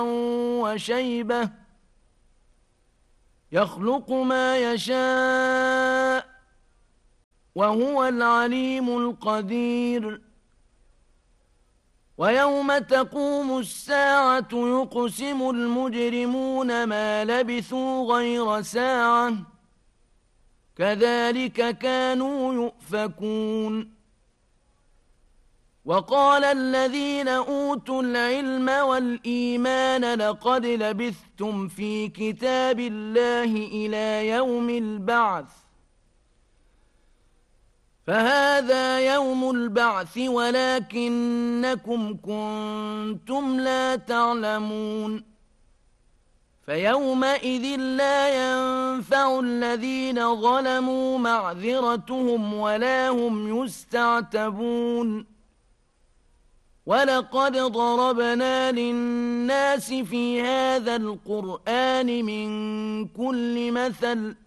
وشيبة يخلق ما يشاء وهو العليم القدير ويوم تقوم الساعة يقسم المجرمون ما لبثوا غير ساعة كذلك كانوا يؤفكون وقال الذين أوتوا العلم والإيمان لقد لبثتم في كتاب الله إلى يوم البعث فهذا يوم البعث ولكنكم كنتم لا تعلمون فيومئذ لا ينفع الذين ظلموا معذرتهم ولا هم يستعتبون ولقد ضربنا للناس في هذا القرآن من كل مثل